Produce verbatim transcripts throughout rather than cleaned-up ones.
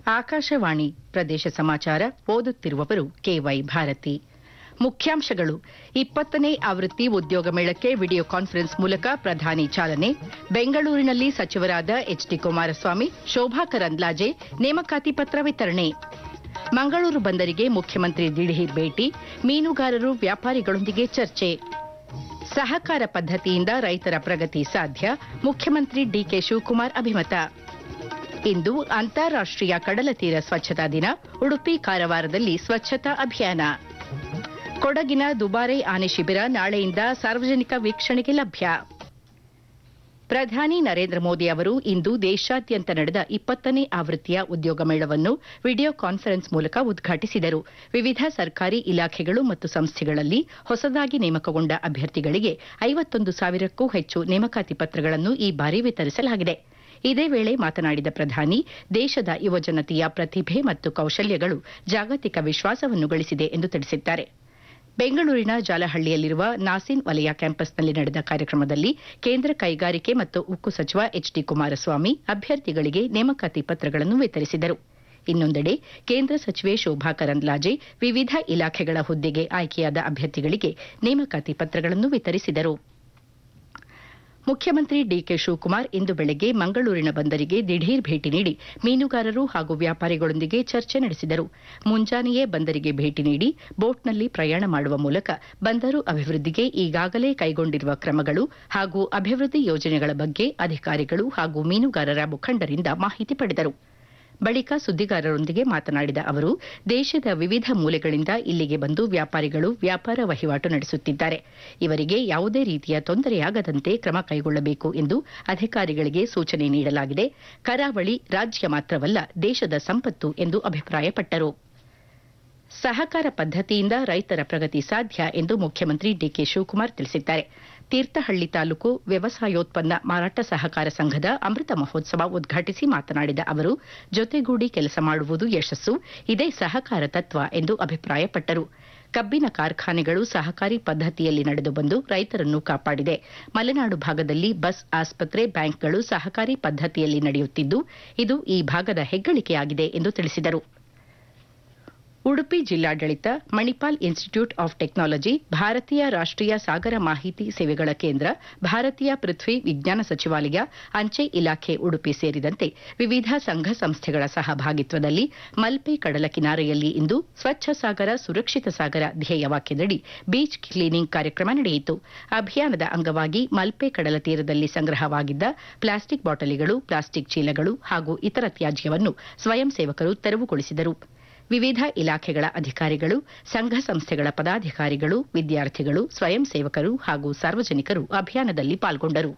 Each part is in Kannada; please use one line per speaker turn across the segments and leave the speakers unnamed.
ಆಕಾಶವಾಣಿ ಪ್ರದೇಶ ಸಮಾಚಾರ ಓದುತ್ತಿರುವವರು ಕೆವೈ ಭಾರತಿ. ಮುಖ್ಯಾಂಶಗಳು. ಇಪ್ಪತ್ತನೇ ಆವೃತ್ತಿ ಉದ್ಯೋಗ ಮೇಳಕ್ಕೆ ವಿಡಿಯೋ ಕಾನ್ಫರೆನ್ಸ್ ಮೂಲಕ ಪ್ರಧಾನಿ ಚಾಲನೆ. ಬೆಂಗಳೂರಿನಲ್ಲಿ ಸಚಿವರಾದ ಎಚ್ ಡಿ ಕುಮಾರಸ್ವಾಮಿ, ಶೋಭಾ ಕರಂದ್ಲಾಜೆ ನೇಮಕಾತಿ ಪತ್ರ ವಿತರಣೆ. ಮಂಗಳೂರು ಬಂದರಿಗೆ ಮುಖ್ಯಮಂತ್ರಿ ದಿಢೀರ್ ಭೇಟಿ. ಮೀನುಗಾರರು, ವ್ಯಾಪಾರಿಗಳೊಂದಿಗೆ ಚರ್ಚೆ. ಸಹಕಾರ ಪದ್ಧತಿಯಿಂದ ರೈತರ ಪ್ರಗತಿ ಸಾಧ್ಯ. ಮುಖ್ಯಮಂತ್ರಿ ಡಿಕೆ ಶಿವಕುಮಾರ್ ಅಭಿಮತ. ಇಂದು ಅಂತಾರಾಷ್ಟೀಯ ಕಡಲ ತೀರ ಸ್ವಚ್ಛತಾ ದಿನ. ಉಡುಪಿ, ಕಾರವಾರದಲ್ಲಿ ಸ್ವಚ್ಛತಾ ಅಭಿಯಾನ. ಕೊಡಗಿನ ದುಬಾರೆ ಆನೆ ಶಿಬಿರ ನಾಳೆಯಿಂದ ಸಾರ್ವಜನಿಕ ವೀಕ್ಷಣೆಗೆ ಲಭ್ಯ. ಪ್ರಧಾನಿ ನರೇಂದ್ರ ಮೋದಿ ಅವರು ಇಂದು ದೇಶಾದ್ಯಂತ ನಡೆದ ಇಪ್ಪತ್ತನೇ ಆವೃತ್ತಿಯ ಉದ್ಯೋಗ ಮೇಳವನ್ನು ವಿಡಿಯೋ ಕಾನ್ಫರೆನ್ಸ್ ಮೂಲಕ ಉದ್ಘಾಟಿಸಿದರು. ವಿವಿಧ ಸರ್ಕಾರಿ ಇಲಾಖೆಗಳು ಮತ್ತು ಸಂಸ್ಥೆಗಳಲ್ಲಿ ಹೊಸದಾಗಿ ನೇಮಕಗೊಂಡ ಅಭ್ಯರ್ಥಿಗಳಿಗೆ ಐವತ್ತೊಂದು ಸಾವಿರಕ್ಕೂ ಹೆಚ್ಚು ನೇಮಕಾತಿ ಪತ್ರಗಳನ್ನು ಈ ಬಾರಿ ವಿತರಿಸಲಾಗಿದೆ. ಇದೇ ವೇಳೆ ಮಾತನಾಡಿದ ಪ್ರಧಾನಿ, ದೇಶದ ಯುವಜನತೆಯ ಪ್ರತಿಭೆ ಮತ್ತು ಕೌಶಲ್ಯಗಳು ಜಾಗತಿಕ ವಿಶ್ವಾಸವನ್ನು ಗಳಿಸಿದೆ ಎಂದು ತಿಳಿಸಿದ್ದಾರೆ. ಬೆಂಗಳೂರಿನ ಜಾಲಹಳ್ಳಿಯಲ್ಲಿರುವ ನಾಸಿನ್ ವಲಯ ಕ್ಯಾಂಪಸ್ನಲ್ಲಿ ನಡೆದ ಕಾರ್ಯಕ್ರಮದಲ್ಲಿ ಕೇಂದ್ರ ಕೈಗಾರಿಕೆ ಮತ್ತು ಉಕ್ಕು ಸಚಿವ ಎಚ್ ಡಿ ಕುಮಾರಸ್ವಾಮಿ ಅಭ್ಯರ್ಥಿಗಳಿಗೆ ನೇಮಕಾತಿ ಪತ್ರಗಳನ್ನು ವಿತರಿಸಿದರು. ಇನ್ನೊಂದೆಡೆ ಕೇಂದ್ರ ಸಚಿವೆ ಶೋಭಾ ಕರಂದ್ಲಾಜೆ ವಿವಿಧ ಇಲಾಖೆಗಳ ಹುದ್ದೆಗೆ ಆಯ್ಕೆಯಾದ ಅಭ್ಯರ್ಥಿಗಳಿಗೆ ನೇಮಕಾತಿ ಪತ್ರಗಳನ್ನು ವಿತರಿಸಿದರು. ಮುಖ್ಯಮಂತ್ರಿ ಡಿಕೆ ಶಿವಕುಮಾರ್ ಇಂದು ಬೆಳಗ್ಗೆ ಮಂಗಳೂರಿನ ಬಂದರಿಗೆ ದಿಢೀರ್ ಭೇಟಿ ನೀಡಿ ಮೀನುಗಾರರು ಹಾಗೂ ವ್ಯಾಪಾರಿಗಳೊಂದಿಗೆ ಚರ್ಚೆ ನಡೆಸಿದರು. ಮುಂಜಾನೆಯೇ ಬಂದರಿಗೆ ಭೇಟಿ ನೀಡಿ ಬೋಟ್ನಲ್ಲಿ ಪ್ರಯಾಣ ಮಾಡುವ ಮೂಲಕ ಬಂದರು ಅಭಿವೃದ್ಧಿಗೆ ಈಗಾಗಲೇ ಕೈಗೊಂಡಿರುವ ಕ್ರಮಗಳು ಹಾಗೂ ಅಭಿವೃದ್ಧಿ ಯೋಜನೆಗಳ ಬಗ್ಗೆ ಅಧಿಕಾರಿಗಳು ಹಾಗೂ ಮೀನುಗಾರರ ಮುಖಂಡರಿಂದ ಮಾಹಿತಿ ಪಡೆದರು. ಬಳಿಕ ಸುದ್ದಿಗಾರರೊಂದಿಗೆ ಮಾತನಾಡಿದ ಅವರು, ದೇಶದ ವಿವಿಧ ಮೂಲೆಗಳಿಂದ ಇಲ್ಲಿಗೆ ಬಂದು ವ್ಯಾಪಾರಿಗಳು ವ್ಯಾಪಾರ ವಹಿವಾಟು ನಡೆಸುತ್ತಿದ್ದಾರೆ. ಇವರಿಗೆ ಯಾವುದೇ ರೀತಿಯ ತೊಂದರೆಯಾಗದಂತೆ ಕ್ರಮ ಕೈಗೊಳ್ಳಬೇಕು ಎಂದು ಅಧಿಕಾರಿಗಳಿಗೆ ಸೂಚನೆ ನೀಡಲಾಗಿದೆ. ಕರಾವಳಿ ರಾಜ್ಯ ಮಾತ್ರವಲ್ಲ, ದೇಶದ ಸಂಪತ್ತು ಎಂದು ಅಭಿಪ್ರಾಯಪಟ್ಟರು. ಸಹಕಾರ ಪದ್ಧತಿಯಿಂದ ರೈತರ ಪ್ರಗತಿ ಸಾಧ್ಯ ಎಂದು ಮುಖ್ಯಮಂತ್ರಿ ಡಿಕೆ ಶಿವಕುಮಾರ್ ತಿಳಿಸಿದ್ದಾರೆ. ತೀರ್ಥಹಳ್ಳಿ ತಾಲೂಕು ವ್ಯವಸಾಯೋತ್ಪನ್ನ ಮಾರಾಟ ಸಹಕಾರ ಸಂಘದ ಅಮೃತ ಮಹೋತ್ಸವ ಉದ್ಘಾಟಿಸಿ ಮಾತನಾಡಿದ ಅವರು, ಜೊತೆಗೂಡಿ ಕೆಲಸ ಮಾಡುವುದು ಯಶಸ್ಸು, ಇದೇ ಸಹಕಾರ ತತ್ವ ಎಂದು ಅಭಿಪ್ರಾಯಪಟ್ಟರು. ಕಬ್ಬಿನ ಕಾರ್ಖಾನೆಗಳು ಸಹಕಾರಿ ಪದ್ಧತಿಯಲ್ಲಿ ನಡೆದು ಬಂದು ರೈತರನ್ನು ಕಾಪಾಡಿದೆ. ಮಲೆನಾಡು ಭಾಗದಲ್ಲಿ ಬಸ್, ಆಸ್ಪತ್ರೆ, ಬ್ಯಾಂಕ್ಗಳು ಸಹಕಾರಿ ಪದ್ಧತಿಯಲ್ಲಿ ನಡೆಯುತ್ತಿದ್ದು ಇದು ಈ ಭಾಗದ ಹೆಗ್ಗಳಿಕೆಯಾಗಿದೆ ಎಂದು ತಿಳಿಸಿದರು. ಉಡುಪಿ ಜಿಲ್ಲಾಡಳಿತ, ಮಣಿಪಾಲ್ ಇನ್ಸ್ಟಿಟ್ಯೂಟ್ ಆಫ್ ಟೆಕ್ನಾಲಜಿ, ಭಾರತೀಯ ರಾಷ್ಟೀಯ ಸಾಗರ ಮಾಹಿತಿ ಸೇವೆಗಳ ಕೇಂದ್ರ, ಭಾರತೀಯ ಪೃಥ್ವಿ ವಿಜ್ಞಾನ ಸಚಿವಾಲಯ, ಅಂಚೆ ಇಲಾಖೆ ಉಡುಪಿ ಸೇರಿದಂತೆ ವಿವಿಧ ಸಂಘ ಸಂಸ್ಥೆಗಳ ಸಹಭಾಗಿತ್ವದಲ್ಲಿ ಮಲ್ಪೆ ಕಡಲ ಕಿನಾರೆಯಲ್ಲಿ ಇಂದು ಸ್ವಚ್ಛ ಸಾಗರ ಸುರಕ್ಷಿತ ಸಾಗರ ಧ್ಯೇಯ ವಾಕ್ಯದಡಿ ಬೀಚ್ ಕ್ಲೀನಿಂಗ್ ಕಾರ್ಯಕ್ರಮ ನಡೆಯಿತು. ಅಭಿಯಾನದ ಅಂಗವಾಗಿ ಮಲ್ಪೆ ಕಡಲ ತೀರದಲ್ಲಿ ಸಂಗ್ರಹವಾಗಿದ್ದ ಪ್ಲಾಸ್ಟಿಕ್ ಬಾಟಲಿಗಳು, ಪ್ಲಾಸ್ಟಿಕ್ ಚೀಲಗಳು ಹಾಗೂ ಇತರ ತ್ಯಾಜ್ಯವನ್ನು ಸ್ವಯಂ ಸೇವಕರು ತೆರವುಗೊಳಿಸಿದರು. ವಿವಿಧ ಇಲಾಖೆಗಳ ಅಧಿಕಾರಿಗಳು, ಸಂಘ ಸಂಸ್ಥೆಗಳ ಪದಾಧಿಕಾರಿಗಳು, ವಿದ್ಯಾರ್ಥಿಗಳು, ಸ್ವಯಂ ಸೇವಕರು ಹಾಗೂ ಸಾರ್ವಜನಿಕರು ಅಭಿಯಾನದಲ್ಲಿ ಪಾಲ್ಗೊಂಡರು.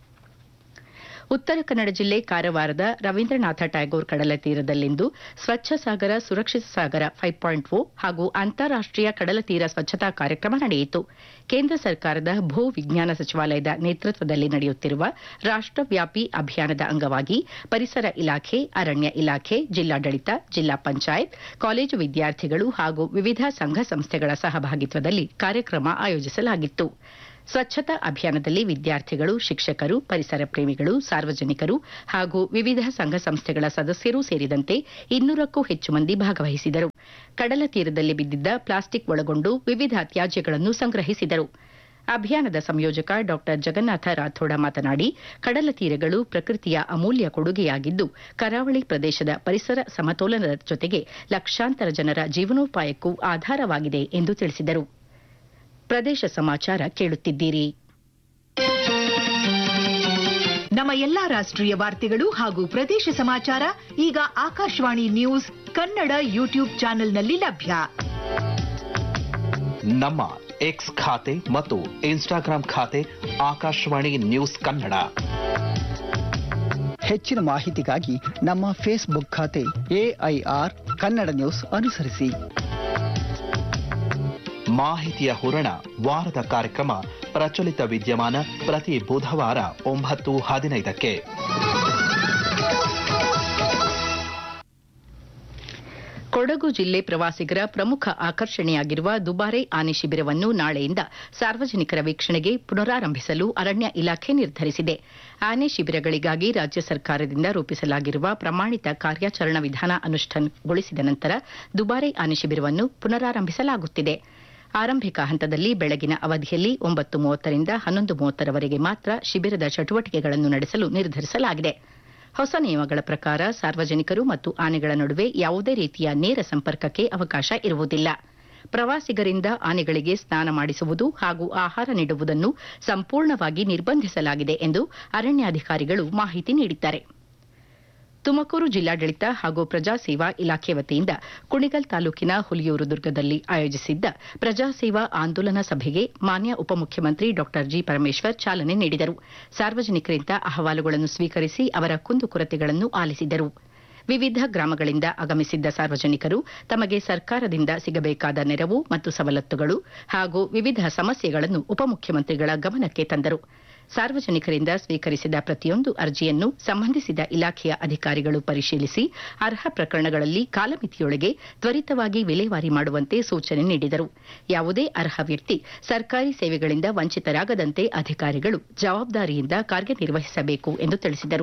ಉತ್ತರ ಕನ್ನಡ ಜಿಲ್ಲೆ ಕಾರವಾರದ ರವೀಂದ್ರನಾಥ ಟ್ಯಾಗೋರ್ ಕಡಲ ತೀರದಲ್ಲಿಂದು ಸ್ವಚ್ಛ ಸಾಗರ ಸುರಕ್ಷಿತ ಸಾಗರ ಐದು ಪಾಯಿಂಟ್ ಓ ಹಾಗೂ ಅಂತಾರಾಷ್ಟೀಯ ಕಡಲ ತೀರ ಸ್ವಚ್ಛತಾ ಕಾರ್ಯಕ್ರಮ ನಡೆಯಿತು. ಕೇಂದ್ರ ಸರ್ಕಾರದ ಭೂ ವಿಜ್ಞಾನ ಸಚಿವಾಲಯದ ನೇತೃತ್ವದಲ್ಲಿ ನಡೆಯುತ್ತಿರುವ ರಾಷ್ಟವ್ಯಾಪಿ ಅಭಿಯಾನದ ಅಂಗವಾಗಿ ಪರಿಸರ ಇಲಾಖೆ, ಅರಣ್ಯ ಇಲಾಖೆ, ಜಿಲ್ಲಾಡಳಿತ, ಜಿಲ್ಲಾ ಪಂಚಾಯತ್, ಕಾಲೇಜು ವಿದ್ಯಾರ್ಥಿಗಳು ಹಾಗೂ ವಿವಿಧ ಸಂಘ ಸಂಸ್ಥೆಗಳ ಸಹಭಾಗಿತ್ವದಲ್ಲಿ ಕಾರ್ಯಕ್ರಮ ಆಯೋಜಿಸಲಾಗಿತ್ತು. ಸ್ವಚ್ಛತಾ ಅಭಿಯಾನದಲ್ಲಿ ವಿದ್ಯಾರ್ಥಿಗಳು, ಶಿಕ್ಷಕರು, ಪರಿಸರ ಪ್ರೇಮಿಗಳು, ಸಾರ್ವಜನಿಕರು ಹಾಗೂ ವಿವಿಧ ಸಂಘ ಸಂಸ್ಥೆಗಳ ಸದಸ್ಯರೂ ಸೇರಿದಂತೆ ಇನ್ನೂರಕ್ಕೂ ಹೆಚ್ಚು ಮಂದಿ ಭಾಗವಹಿಸಿದರು. ಕಡಲ ತೀರದಲ್ಲಿ ಬಿದ್ದಿದ್ದ ಪ್ಲಾಸ್ಟಿಕ್ ಒಳಗೊಂಡು ವಿವಿಧ ತ್ಯಾಜ್ಯಗಳನ್ನು ಸಂಗ್ರಹಿಸಿದರು. ಅಭಿಯಾನದ ಸಂಯೋಜಕ ಡಾ ಜಗನ್ನಾಥ ರಾಥೋಡ ಮಾತನಾಡಿ, ಕಡಲ ತೀರಗಳು ಪ್ರಕೃತಿಯ ಅಮೂಲ್ಯ ಕೊಡುಗೆಯಾಗಿದ್ದು ಕರಾವಳಿ ಪ್ರದೇಶದ ಪರಿಸರ ಸಮತೋಲನದ ಜೊತೆಗೆ ಲಕ್ಷಾಂತರ ಜನರ ಜೀವನೋಪಾಯಕ್ಕೂ ಆಧಾರವಾಗಿದೆ ಎಂದು ತಿಳಿಸಿದರು. ಪ್ರದೇಶ ಸಮಾಚಾರ ಕೇಳುತ್ತಿದ್ದೀರಿ.
ನಮ್ಮ ಎಲ್ಲಾ ರಾಷ್ಟ್ರೀಯ ವಾರ್ತೆಗಳು ಹಾಗೂ ಪ್ರದೇಶ ಸಮಾಚಾರ ಈಗ ಆಕಾಶವಾಣಿ ನ್ಯೂಸ್ ಕನ್ನಡ ಯೂಟ್ಯೂಬ್ ಚಾನೆಲ್ನಲ್ಲಿ ಲಭ್ಯ.
ನಮ್ಮ ಎಕ್ಸ್ ಖಾತೆ ಮತ್ತು ಇನ್ಸ್ಟಾಗ್ರಾಂ ಖಾತೆ ಆಕಾಶವಾಣಿ ನ್ಯೂಸ್ ಕನ್ನಡ.
ಹೆಚ್ಚಿನ ಮಾಹಿತಿಗಾಗಿ ನಮ್ಮ ಫೇಸ್ಬುಕ್ ಖಾತೆ ಎಐಆರ್ ಕನ್ನಡ ನ್ಯೂಸ್ ಅನುಸರಿಸಿ.
ಮಾಹಿತಿಯ ಹೂರಣ, ವಾರದ ಕಾರ್ಯಕ್ರಮ ಪ್ರಚಲಿತ ವಿದ್ಯಮಾನ ಪ್ರತಿ ಬುಧವಾರ ಒಂಬತ್ತು ಹದಿನೈದಕ್ಕೆ.
ಕೊಡಗು ಜಿಲ್ಲೆ ಪ್ರವಾಸಿಗರ ಪ್ರಮುಖ ಆಕರ್ಷಣೆಯಾಗಿರುವ ದುಬಾರೆ ಆನೆ ಶಿಬಿರವನ್ನು ನಾಳೆಯಿಂದ ಸಾರ್ವಜನಿಕರ ವೀಕ್ಷಣೆಗೆ ಪುನರಾರಂಭಿಸಲು ಅರಣ್ಯ ಇಲಾಖೆ ನಿರ್ಧರಿಸಿದೆ. ಆನೆ ಶಿಬಿರಗಳಿಗಾಗಿ ರಾಜ್ಯ ಸರ್ಕಾರದಿಂದ ರೂಪಿಸಲಾಗಿರುವ ಪ್ರಮಾಣಿತ ಕಾರ್ಯಾಚರಣಾ ವಿಧಾನ ಅನುಷ್ಠಾನಗೊಳಿಸಿದ ನಂತರ ದುಬಾರೆ ಆನೆ ಶಿಬಿರವನ್ನು ಪುನರಾರಂಭಿಸಲಾಗುತ್ತಿದೆ. ಆರಂಭಿಕ ಹಂತದಲ್ಲಿ ಬೆಳಗಿನ ಅವಧಿಯಲ್ಲಿ ಒಂಬತ್ತು ಮೂವತ್ತರಿಂದ ಹನ್ನೊಂದು ಮೂವತ್ತರವರೆಗೆ ಮಾತ್ರ ಶಿಬಿರದ ಚಟುವಟಿಕೆಗಳನ್ನು ನಡೆಸಲು ನಿರ್ಧರಿಸಲಾಗಿದೆ. ಹೊಸ ನಿಯಮಗಳ ಪ್ರಕಾರ ಸಾರ್ವಜನಿಕರು ಮತ್ತು ಆನೆಗಳ ನಡುವೆ ಯಾವುದೇ ರೀತಿಯ ನೇರ ಸಂಪರ್ಕಕ್ಕೆ ಅವಕಾಶ ಇರುವುದಿಲ್ಲ. ಪ್ರವಾಸಿಗರಿಂದ ಆನೆಗಳಿಗೆ ಸ್ನಾನ ಮಾಡಿಸುವುದು ಹಾಗೂ ಆಹಾರ ನೀಡುವುದನ್ನು ಸಂಪೂರ್ಣವಾಗಿ ನಿರ್ಬಂಧಿಸಲಾಗಿದೆ ಎಂದು ಅರಣ್ಯಾಧಿಕಾರಿಗಳು ಮಾಹಿತಿ ನೀಡಿದ್ದಾರೆ. ತುಮಕೂರು ಜಿಲ್ಲಾಡಳಿತ ಹಾಗೂ ಪ್ರಜಾಸೇವಾ ಇಲಾಖೆ ವತಿಯಿಂದ ಕುಣಿಗಲ್ ತಾಲೂಕಿನ ಹುಲಿಯೂರು ದುರ್ಗದಲ್ಲಿ ಆಯೋಜಿಸಿದ್ದ ಪ್ರಜಾಸೇವಾ ಆಂದೋಲನ ಸಭೆಗೆ ಮಾನ್ಯ ಉಪಮುಖ್ಯಮಂತ್ರಿ ಡಾ ಜಿ ಪರಮೇಶ್ವರ್ ಚಾಲನೆ ನೀಡಿದರು. ಸಾರ್ವಜನಿಕರಿಂದ ಅಹವಾಲುಗಳನ್ನು ಸ್ವೀಕರಿಸಿ ಅವರ ಕುಂದುಕೊರತೆಗಳನ್ನು ಆಲಿಸಿದರು. ವಿವಿಧ ಗ್ರಾಮಗಳಿಂದ ಆಗಮಿಸಿದ್ದ ಸಾರ್ವಜನಿಕರು ತಮಗೆ ಸರ್ಕಾರದಿಂದ ಸಿಗಬೇಕಾದ ನೆರವು ಮತ್ತು ಸವಲತ್ತುಗಳು ಹಾಗೂ ವಿವಿಧ ಸಮಸ್ಯೆಗಳನ್ನು ಉಪಮುಖ್ಯಮಂತ್ರಿಗಳ ಗಮನಕ್ಕೆ ತಂದರು. ಸಾರ್ವಜನಿಕರಿಂದ ಸ್ವೀಕರಿಸಿದ ಪ್ರತಿಯೊಂದು ಅರ್ಜಿಯನ್ನು ಸಂಬಂಧಿಸಿದ ಇಲಾಖೆಯ ಅಧಿಕಾರಿಗಳು ಪರಿಶೀಲಿಸಿ ಅರ್ಹ ಪ್ರಕರಣಗಳಲ್ಲಿ ಕಾಲಮಿತಿಯೊಳಗೆ ತ್ವರಿತವಾಗಿ ವಿಲೇವಾರಿ ಮಾಡುವಂತೆ ಸೂಚನೆ ನೀಡಿದರು. ಯಾವುದೇ ಅರ್ಹ ವ್ಯಕ್ತಿ ಸರ್ಕಾರಿ ಸೇವೆಗಳಿಂದ ವಂಚಿತರಾಗದಂತೆ ಅಧಿಕಾರಿಗಳು ಜವಾಬ್ದಾರಿಯಿಂದ ಕಾರ್ಯನಿರ್ವಹಿಸಬೇಕು ಎಂದು ತಿಳಿಸಿದರು.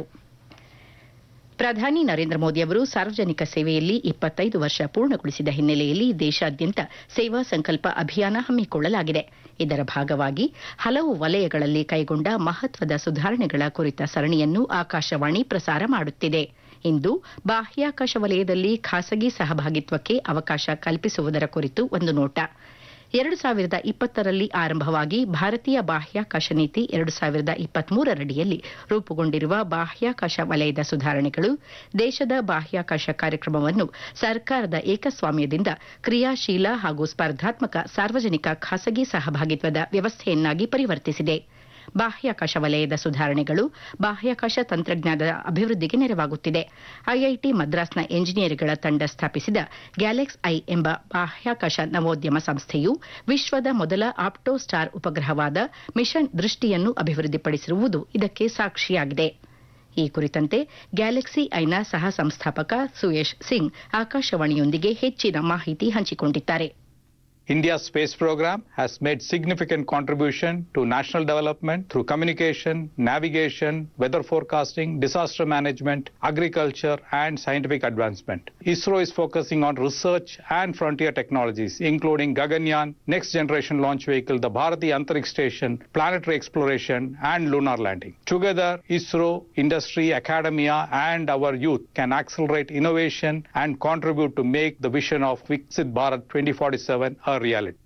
ಪ್ರಧಾನಿ ನರೇಂದ್ರ ಮೋದಿ ಅವರು ಸಾರ್ವಜನಿಕ ಸೇವೆಯಲ್ಲಿ ಇಪ್ಪತ್ತೈದು ವರ್ಷ ಪೂರ್ಣಗೊಳಿಸಿದ ಹಿನ್ನೆಲೆಯಲ್ಲಿ ದೇಶಾದ್ಯಂತ ಸೇವಾ ಸಂಕಲ್ಪ ಅಭಿಯಾನ ಹಮ್ಮಿಕೊಳ್ಳಲಾಗಿದೆ. ಇದರ ಭಾಗವಾಗಿ ಹಲವು ವಲಯಗಳಲ್ಲಿ ಕೈಗೊಂಡ ಮಹತ್ವದ ಸುಧಾರಣೆಗಳ ಕುರಿತ ಸರಣಿಯನ್ನು ಆಕಾಶವಾಣಿ ಪ್ರಸಾರ ಮಾಡುತ್ತಿದೆ. ಇಂದು ಬಾಹ್ಯಾಕಾಶ ವಲಯದಲ್ಲಿ ಖಾಸಗಿ ಸಹಭಾಗಿತ್ವಕ್ಕೆ ಅವಕಾಶ ಕಲ್ಪಿಸುವುದರ ಕುರಿತು ಒಂದು ನೋಟ. ಎರಡು ಸಾವಿರದ ಇಪ್ಪತ್ತರಲ್ಲಿ ಆರಂಭವಾಗಿ ಭಾರತೀಯ ಬಾಹ್ಯಾಕಾಶ ನೀತಿ ಎರಡು ಸಾವಿರದ ಇಪ್ಪತ್ಮೂರರಡಿಯಲ್ಲಿ ರೂಪುಗೊಂಡಿರುವ ಬಾಹ್ಯಾಕಾಶ ವಲಯದ ಸುಧಾರಣೆಗಳು ದೇಶದ ಬಾಹ್ಯಾಕಾಶ ಕಾರ್ಯಕ್ರಮವನ್ನು ಸರ್ಕಾರದ ಏಕಸ್ವಾಮ್ಯದಿಂದ ಕ್ರಿಯಾಶೀಲ ಹಾಗೂ ಸ್ಪರ್ಧಾತ್ಮಕ ಸಾರ್ವಜನಿಕ ಖಾಸಗಿ ಸಹಭಾಗಿತ್ವದ ವ್ಯವಸ್ಥೆಯನ್ನಾಗಿ ಪರಿವರ್ತಿಸಿದೆ. ಬಾಹ್ಯಾಕಾಶ ವಲಯದ ಸುಧಾರಣೆಗಳು ಬಾಹ್ಯಾಕಾಶ ತಂತ್ರಜ್ಞಾನದ ಅಭಿವೃದ್ಧಿಗೆ ನೆರವಾಗುತ್ತಿದೆ. ಐಐಟಿ ಮದ್ರಾಸ್ನ ಎಂಜಿನಿಯರ್ಗಳ ತಂಡ ಸ್ಥಾಪಿಸಿದ ಗ್ಯಾಲೆಕ್ಸ್ ಐ ಎಂಬ ಬಾಹ್ಯಾಕಾಶ ನವೋದ್ಯಮ ಸಂಸ್ಥೆಯು ವಿಶ್ವದ ಮೊದಲ ಆಪ್ಟೋ ಸ್ಟಾರ್ ಉಪಗ್ರಹವಾದ ಮಿಷನ್ ದೃಷ್ಟಿಯನ್ನು ಅಭಿವೃದ್ಧಿಪಡಿಸಿರುವುದು ಇದಕ್ಕೆ ಸಾಕ್ಷಿಯಾಗಿದೆ. ಈ ಕುರಿತಂತೆ ಗ್ಯಾಲಕ್ಸಿ ಐನ ಸಹ ಸಂಸ್ಥಾಪಕ ಸುಯೇಶ್ ಸಿಂಗ್ ಆಕಾಶವಾಣಿಯೊಂದಿಗೆ ಹೆಚ್ಚಿನ ಮಾಹಿತಿ ಹಂಚಿಕೊಂಡಿದ್ದಾರೆ.
India's space program has made significant contribution to national development through communication, navigation, weather forecasting, disaster management, agriculture, and scientific advancement. ISRO is focusing on research and frontier technologies, including Gaganyaan, next generation launch vehicle, the Bharati Antariksh Station, planetary exploration, and lunar landing. Together, ISRO, industry, academia, and our youth can accelerate innovation and contribute to make the vision of Viksit Bharat twenty forty-seven a reality.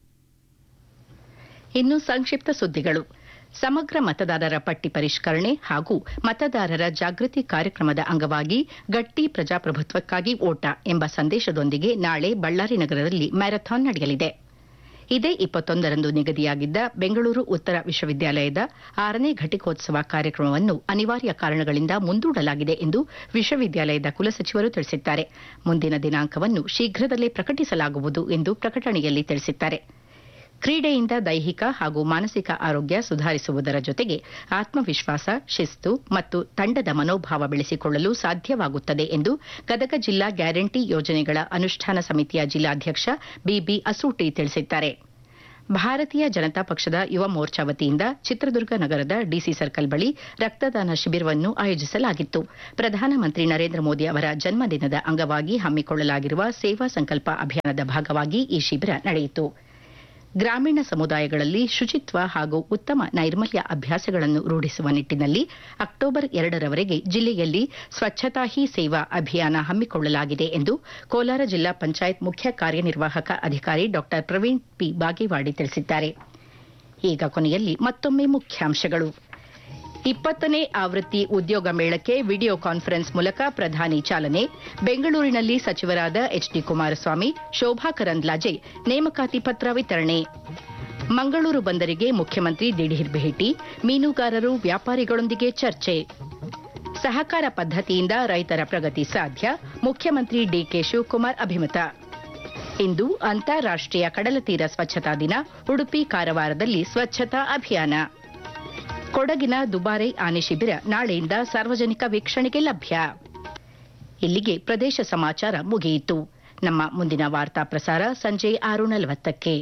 ಇನ್ನು ಸಂಕ್ಷಿಪ್ತ ಸುದ್ದಿಗಳು. ಸಮಗ್ರ ಮತದಾರರ ಪಟ್ಟಿ ಪರಿಷ್ಕರಣೆ ಹಾಗೂ ಮತದಾರರ ಜಾಗೃತಿ ಕಾರ್ಯಕ್ರಮದ ಅಂಗವಾಗಿ ಗಟ್ಟಿ ಪ್ರಜಾಪ್ರಭುತ್ವಕ್ಕಾಗಿ ಓಟ ಎಂಬ ಸಂದೇಶದೊಂದಿಗೆ ನಾಳೆ ಬಳ್ಳಾರಿ ನಗರದಲ್ಲಿ ಮ್ಯಾರಥಾನ್ ನಡೆಯಲಿದೆ. ಇದೇ ಇಪ್ಪತ್ತೊಂದರಂದು ನಿಗದಿಯಾಗಿದ್ದ ಬೆಂಗಳೂರು ಉತ್ತರ ವಿಶ್ವವಿದ್ಯಾಲಯದ ಆರನೇ ಘಟಿಕೋತ್ಸವ ಕಾರ್ಯಕ್ರಮವನ್ನು ಅನಿವಾರ್ಯ ಕಾರಣಗಳಿಂದ ಮುಂದೂಡಲಾಗಿದೆ ಎಂದು ವಿಶ್ವವಿದ್ಯಾಲಯದ ಕುಲಸಚಿವರು ತಿಳಿಸಿದ್ದಾರೆ. ಮುಂದಿನ ದಿನಾಂಕವನ್ನು ಶೀಘ್ರದಲ್ಲೇ ಪ್ರಕಟಿಸಲಾಗುವುದು ಎಂದು ಪ್ರಕಟಣೆಯಲ್ಲಿ ತಿಳಿಸಿದ್ದಾರೆ. ಕ್ರೀಡೆಯಿಂದ ದೈಹಿಕ ಹಾಗೂ ಮಾನಸಿಕ ಆರೋಗ್ಯ ಸುಧಾರಿಸುವುದರ ಜೊತೆಗೆ ಆತ್ಮವಿಶ್ವಾಸ, ಶಿಸ್ತು ಮತ್ತು ತಂಡದ ಮನೋಭಾವ ಬೆಳೆಸಿಕೊಳ್ಳಲು ಸಾಧ್ಯವಾಗುತ್ತದೆ ಎಂದು ಗದಗ ಜಿಲ್ಲಾ ಗ್ಯಾರಂಟಿ ಯೋಜನೆಗಳ ಅನುಷ್ಠಾನ ಸಮಿತಿಯ ಜಿಲ್ಲಾಧ್ಯಕ್ಷ ಬಿಬಿ ಅಸೂಟಿ ತಿಳಿಸಿದ್ದಾರೆ. ಭಾರತೀಯ ಜನತಾ ಪಕ್ಷದ ಯುವ ಮೋರ್ಚಾ ವತಿಯಿಂದ ಚಿತ್ರದುರ್ಗ ನಗರದ ಡಿಸಿ ಸರ್ಕಲ್ ಬಳಿ ರಕ್ತದಾನ ಶಿಬಿರವನ್ನು ಆಯೋಜಿಸಲಾಗಿತ್ತು. ಪ್ರಧಾನಮಂತ್ರಿ ನರೇಂದ್ರ ಮೋದಿ ಅವರ ಜನ್ಮದಿನದ ಅಂಗವಾಗಿ ಹಮ್ಮಿಕೊಳ್ಳಲಾಗಿರುವ ಸೇವಾ ಸಂಕಲ್ಪ ಅಭಿಯಾನದ ಭಾಗವಾಗಿ ಈ ಶಿಬಿರ ನಡೆಯಿತು. ಗ್ರಾಮೀಣ ಸಮುದಾಯಗಳಲ್ಲಿ ಶುಚಿತ್ವ ಹಾಗೂ ಉತ್ತಮ ನೈರ್ಮಲ್ಯ ಅಭ್ಯಾಸಗಳನ್ನು ರೂಢಿಸುವ ನಿಟ್ಟಿನಲ್ಲಿ ಅಕ್ಟೋಬರ್ ಎರಡರವರೆಗೆ ಜಿಲ್ಲೆಯಲ್ಲಿ ಸ್ವಚ್ಛತಾ ಹಿ ಸೇವಾ ಅಭಿಯಾನ ಹಮ್ಮಿಕೊಳ್ಳಲಾಗಿದೆ ಎಂದು ಕೋಲಾರ ಜಿಲ್ಲಾ ಪಂಚಾಯತ್ ಮುಖ್ಯ ಕಾರ್ಯನಿರ್ವಾಹಕ ಅಧಿಕಾರಿ ಡಾ ಪ್ರವೀಣ್ ಪಿ ಬಾಗೇವಾಡಿ ತಿಳಿಸಿದ್ದಾರೆ. ಈಗ ಕೊನೆಯಲ್ಲಿ ಮತ್ತೊಮ್ಮೆ ಮುಖ್ಯಾಂಶಗಳು. ಇಪ್ಪತ್ತನೇ ಆವೃತ್ತಿ ಉದ್ಯೋಗ ಮೇಳಕ್ಕೆ ವಿಡಿಯೋ ಕಾನ್ಫರೆನ್ಸ್ ಮೂಲಕ ಪ್ರಧಾನಿ ಚಾಲನೆ. ಬೆಂಗಳೂರಿನಲ್ಲಿ ಸಚಿವರಾದ ಎಚ್ ಡಿ ಕುಮಾರಸ್ವಾಮಿ, ಶೋಭಾ ಕರಂದ್ಲಾಜೆ ನೇಮಕಾತಿ ಪತ್ರ ವಿತರಣೆ. ಮಂಗಳೂರು ಬಂದರಿಗೆ ಮುಖ್ಯಮಂತ್ರಿ ದಿಢೀರ್ ಭೇಟಿ. ಮೀನುಗಾರರು, ವ್ಯಾಪಾರಿಗಳೊಂದಿಗೆ ಚರ್ಚೆ. ಸಹಕಾರ ಪದ್ಧತಿಯಿಂದ ರೈತರ ಪ್ರಗತಿ ಸಾಧ್ಯ. ಮುಖ್ಯಮಂತ್ರಿ ಡಿಕೆ ಶಿವಕುಮಾರ್ ಅಭಿಮತ. ಇಂದು ಅಂತಾರಾಷ್ಟೀಯ ಕಡಲತೀರ ಸ್ವಚ್ಛತಾ ದಿನ. ಉಡುಪಿ, ಕಾರವಾರದಲ್ಲಿ ಸ್ವಚ್ಛತಾ ಅಭಿಯಾನ. ಕೊಡಗಿನ ದುಬಾರೆ ಆನೆ ಶಿಬಿರ ನಾಳೆಯಿಂದ ಸಾರ್ವಜನಿಕ ವೀಕ್ಷಣೆಗೆ ಲಭ್ಯ. ಇಲ್ಲಿಗೆ ಪ್ರದೇಶ ಸಮಾಚಾರ ಮುಗಿಯಿತು. ನಮ್ಮ ಮುಂದಿನ ವಾರ್ತಾ ಪ್ರಸಾರ ಸಂಜೆ ಆರು ನಲವತ್ತಕ್ಕೆ.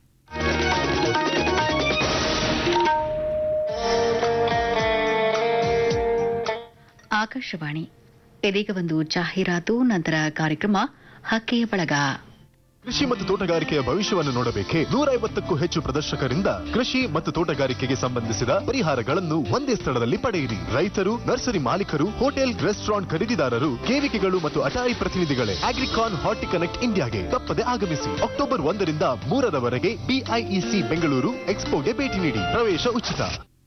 ಆಕಾಶವಾಣಿ. ಇದೀಗ ಒಂದು ಜಾಹೀರಾತು, ನಂತರ ಕಾರ್ಯಕ್ರಮ ಹಕ್ಕೆಯ ಬಳಗ.
ಕೃಷಿ ಮತ್ತು ತೋಟಗಾರಿಕೆಯ ಭವಿಷ್ಯವನ್ನು ನೋಡಬೇಕೆ? ನೂರ ಐವತ್ತಕ್ಕೂ ಹೆಚ್ಚು ಪ್ರದರ್ಶಕರಿಂದ ಕೃಷಿ ಮತ್ತು ತೋಟಗಾರಿಕೆಗೆ ಸಂಬಂಧಿಸಿದ ಪರಿಹಾರಗಳನ್ನು ಒಂದೇ ಸ್ಥಳದಲ್ಲಿ ಪಡೆಯಿರಿ. ರೈತರು, ನರ್ಸರಿ ಮಾಲೀಕರು, ಹೋಟೆಲ್, ರೆಸ್ಟೋರೆಂಟ್ ಖರೀದಿದಾರರು, ಕೇವಿಕೆಗಳು ಮತ್ತು ಅಟಾರಿ ಪ್ರತಿನಿಧಿಗಳೇ ಅಗ್ರಿಕಾನ್ ಹಾರ್ಟಿ ಕನೆಕ್ಟ್ ಇಂಡಿಯಾಗೆ ತಪ್ಪದೆ ಆಗಮಿಸಿ. ಅಕ್ಟೋಬರ್ ಒಂದರಿಂದ ಮೂರರವರೆಗೆ ಬಿಐಇಸಿ ಬೆಂಗಳೂರು ಎಕ್ಸ್ಪೋಗೆ ಭೇಟಿ ನೀಡಿ. ಪ್ರವೇಶ ಉಚಿತ.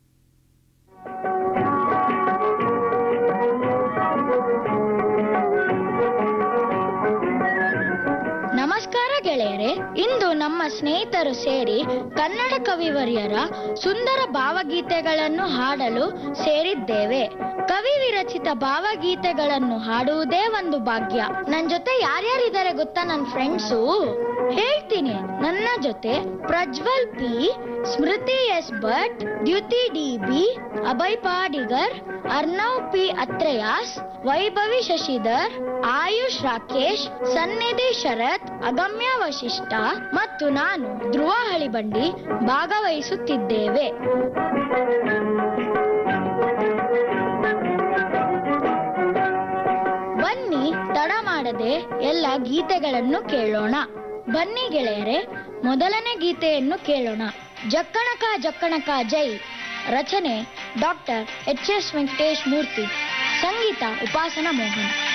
ನಮಸ್ಕಾರ ಗೆಳೆಯರೆ, ಇಂದು ನಮ್ಮ ಸ್ನೇಹಿತರು ಸೇರಿ ಕನ್ನಡ ಕವಿವರ್ಯರ ಸುಂದರ ಭಾವಗೀತೆಗಳನ್ನು ಹಾಡಲು ಸೇರಿದ್ದೇವೆ. ಕವಿ ವಿರಚಿತ ಭಾವಗೀತೆಗಳನ್ನು ಹಾಡುವುದೇ ಒಂದು ಭಾಗ್ಯ. ನನ್ ಜೊತೆ ಯಾರ್ಯಾರಿದ್ದಾರೆ ಗೊತ್ತಾ? ನನ್ನ ಫ್ರೆಂಡ್ಸು ಹೇಳ್ತೀನಿ. ನನ್ನ ಜೊತೆ ಪ್ರಜ್ವಲ್ ಪಿ, ಸ್ಮೃತಿ ಎಸ್ ಭಟ್, ದ್ಯುತಿ D B, Abhay ಪಾಡಿಗರ್, Arnav P ಅತ್ರೇಯಾಸ್, Vaibhavi Shashidhar, AYUSH Rakesh, ಸನ್ನಿಧಿ ಶರತ್, ಅಗಮ್ಯ ವಶಿಷ್ಠ ಮತ್ತು ನಾನು ಧ್ರುವ ಹಳಿಬಂಡಿ ಭಾಗವಹಿಸುತ್ತಿದ್ದೇವೆ. ಬನ್ನಿ ತಡ ಮಾಡದೆ ಎಲ್ಲ ಗೀತೆಗಳನ್ನು ಕೇಳೋಣ. ಬನ್ನಿ ಗೆಳೆಯರೆ, ಮೊದಲನೇ ಗೀತೆಯನ್ನು ಕೇಳೋಣ. ಜಕ್ಕಣಕ ಜಕ್ಕಣಕ ಜೈ. ರಚನೆ ಡಾಕ್ಟರ್ ಎಚ್ ಎಸ್ ವೆಂಕಟೇಶ್ ಮೂರ್ತಿ. ಸಂಗೀತ ಉಪಾಸನ ಮೋಹನ್.